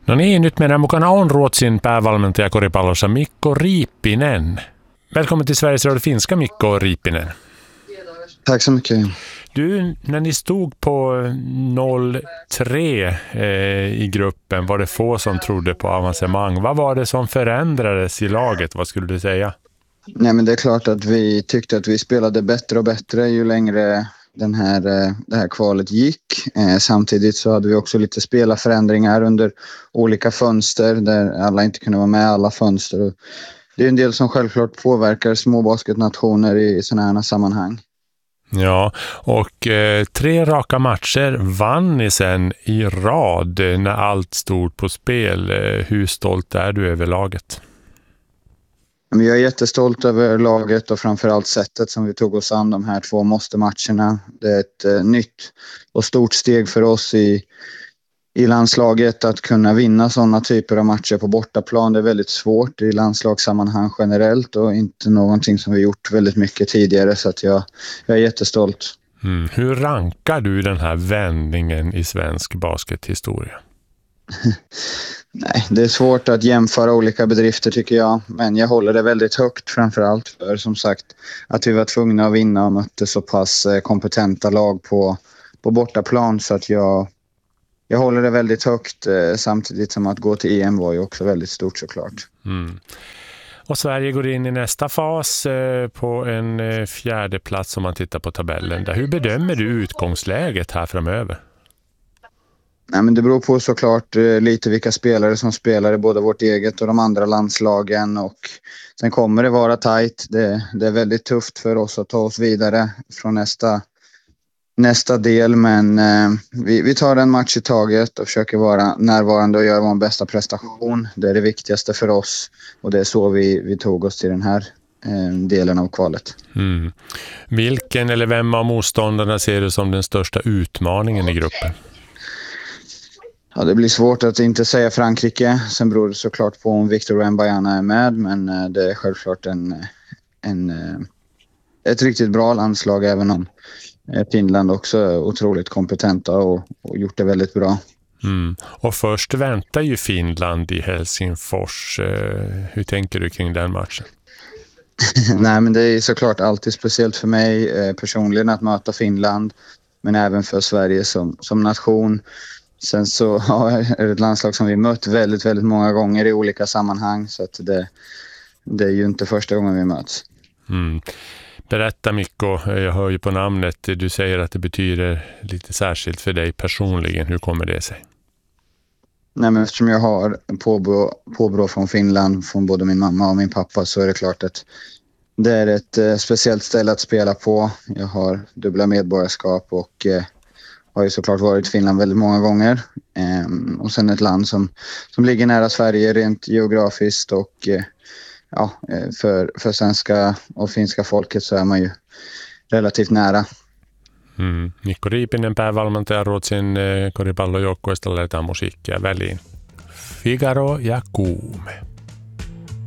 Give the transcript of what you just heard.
No niin, nyt meidän mukana on Ruotsin päävalmentaja koripallossa Mikko Riippinen. Välkommen till Sveriges Radio Finska, Mikko Riippinen. Tack så mycket. Du, när ni stod på 0-3 i gruppen var det få som trodde på avancemang. Vad var det som förändrades i laget? Vad skulle du säga? Nej, men det är klart att vi tyckte att vi spelade bättre och bättre ju längre det här kvalet gick. Samtidigt så hade vi också lite spelarförändringar under olika fönster där alla inte kunde vara med i alla fönster. Och det är en del som självklart påverkar små basketnationer i sådana här sammanhang. Ja, och 3 raka matcher vann ni sen i rad när allt stod på spel. Hur stolt är du över laget? Jag är jättestolt över laget och framförallt sättet som vi tog oss an de här 2 måste-matcherna. Det är ett nytt och stort steg för oss i landslaget att kunna vinna sådana typer av matcher på bortaplan. Det är väldigt svårt i landslagssammanhang generellt och inte någonting som vi gjort väldigt mycket tidigare, så att jag är jättestolt. Hur rankar du den här vändningen i svensk baskethistoria? Nej, det är svårt att jämföra olika bedrifter tycker jag, men jag håller det väldigt högt framförallt för som sagt att vi var tvungna att vinna och mötte så pass kompetenta lag på bortaplan, så att jag håller det väldigt högt, samtidigt som att gå till EM var ju också väldigt stort såklart. Och Sverige går in i nästa fas på en 4:e plats om man tittar på tabellen. Hur bedömer du utgångsläget här framöver? Nej, men det beror på såklart lite vilka spelare som spelar i både vårt eget och de andra landslagen, och sen kommer det vara tajt. Det är väldigt tufft för oss att ta oss vidare från nästa del, men vi tar en match i taget och försöker vara närvarande och göra vår bästa prestation. Det är det viktigaste för oss och det är så vi tog oss till den här delen av kvalet. Vilken eller vem av motståndarna ser du som den största utmaningen i gruppen? Ja, det blir svårt att inte säga Frankrike. Sen beror det såklart på om Victor Wembanyama är med, men det är självklart ett riktigt bra landslag, även om Finland också är otroligt kompetenta och gjort det väldigt bra. Och först väntar ju Finland i Helsingfors. Hur tänker du kring den matchen? Nej, men det är såklart alltid speciellt för mig personligen att möta Finland, men även för Sverige som nation. Sen så är det ett landslag som vi mött väldigt, väldigt många gånger i olika sammanhang, så att det är ju inte första gången vi möts. Berätta Mikko, jag hör ju på namnet, du säger att det betyder lite särskilt för dig personligen. Hur kommer det sig? Nej, men eftersom jag har påbrå från Finland, från både min mamma och min pappa, så är det klart att det är ett speciellt ställe att spela på. Jag har dubbla medborgarskap och har ju såklart varit i Finland väldigt många gånger. Och sen ett land som ligger nära Sverige rent geografiskt, och för svenska och finska folket så är man ju relativt nära. Mikko Riippinen, päävalmentaja Ruotsin koripallojoukkueesta, laitetaan musiikkia väliin. Figaro ja Kuume.